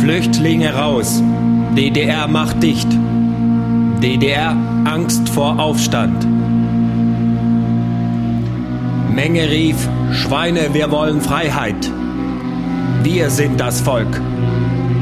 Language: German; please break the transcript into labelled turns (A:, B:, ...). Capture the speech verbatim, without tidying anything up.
A: Flüchtlinge raus. D D R macht dicht. D D R Angst vor Aufstand. Menge rief, Schweine, wir wollen Freiheit. Wir sind das Volk.